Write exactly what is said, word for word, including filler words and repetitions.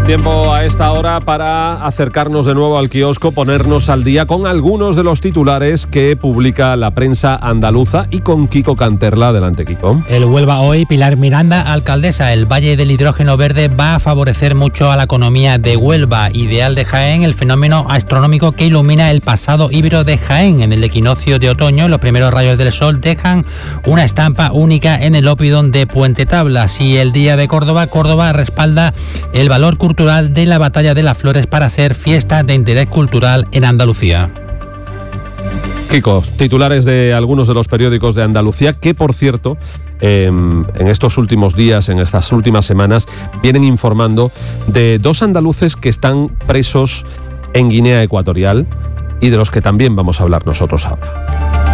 Tiempo a esta hora para acercarnos de nuevo al kiosco, ponernos al día con algunos de los titulares que publica la prensa andaluza y con Kiko Canterla. Adelante, Kiko. El Huelva hoy, Pilar Miranda, alcaldesa. El Valle del Hidrógeno Verde va a favorecer mucho a la economía de Huelva. Ideal de Jaén, el fenómeno astronómico que ilumina el pasado híbrido de Jaén. En el equinoccio de otoño, los primeros rayos del sol dejan una estampa única en el Oppidum de Puente Tablas. Y el Día de Córdoba, Córdoba respalda el valor cultural de la Batalla de las Flores para ser fiesta de interés cultural en Andalucía. Kiko, titulares de algunos de los periódicos de Andalucía que, por cierto, eh, en estos últimos días, en estas últimas semanas, vienen informando de dos andaluces que están presos en Guinea Ecuatorial y de los que también vamos a hablar nosotros ahora.